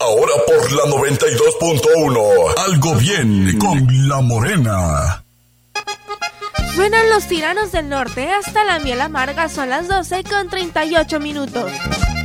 Ahora por la 92.1. Algo bien con La Morena. Suenan los Tiranos del Norte, hasta la miel amarga, son las 12:38.